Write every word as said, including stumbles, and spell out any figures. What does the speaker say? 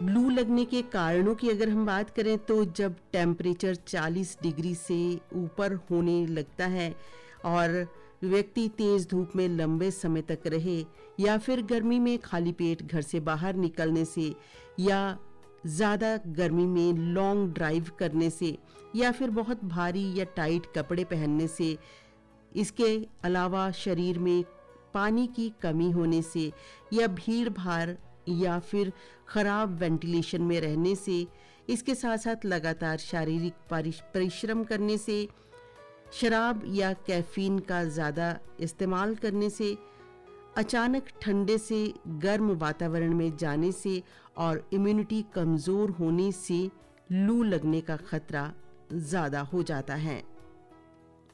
लू लगने के कारणों की अगर हम बात करें तो जब टेम्परेचर चालीस डिग्री से ऊपर होने लगता है और व्यक्ति तेज धूप में लंबे समय तक रहे, या फिर गर्मी में खाली पेट घर से बाहर निकलने से, या ज़्यादा गर्मी में लॉन्ग ड्राइव करने से, या फिर बहुत भारी या टाइट कपड़े पहनने से, इसके अलावा शरीर में पानी की कमी होने से, या भीड़ भाड़ या फिर खराब वेंटिलेशन में रहने से, इसके साथ साथ लगातार शारीरिक परिश्रम करने से, शराब या कैफीन का ज़्यादा इस्तेमाल करने से, अचानक ठंडे से गर्म वातावरण में जाने से और इम्यूनिटी कमज़ोर होने से लू लगने का खतरा ज़्यादा हो जाता है।